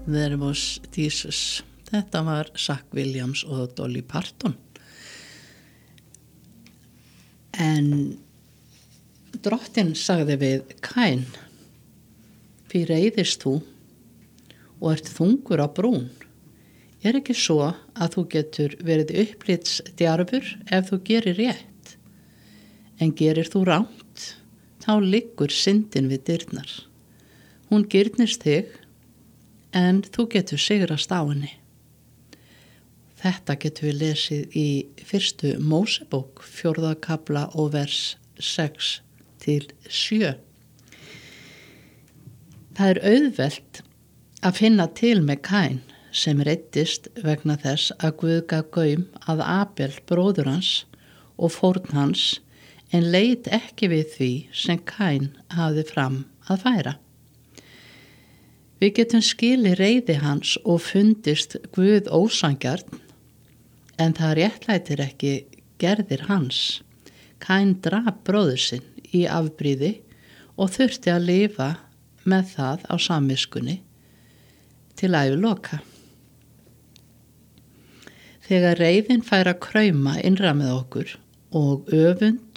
There was Jesus. Þetta var Zach Williams og Dolly Parton. En Drottinn sagði við Kain, hví reiðist þú og ert þungur á brún? Er ekki svo að þú getur verið upplitsdjarfur ef þú gerir rétt? En gerir þú rangt, þá liggur syndin við dyrnar. Hún girnist þig, en þú getur sigrast á henni. Þetta getur við lesið í 1. Mósebók, 4. kafla og vers 6-7. Það er auðvelt að finna til með Kain sem reiddist vegna þess að Guð gaf gaum að Abel bróður hans og fórn hans en leit ekki við því sem Kain hafði fram að færa. Við getum skilið reiði hans og fundist Guð ósanngjarn, en það réttlætir ekki gerðir hans. Kain drap bróður sinn í afbrýði og þurfti að lifa með það á samviskunni til æviloka. Þegar reiðin fær að krauma innra með okkur og öfund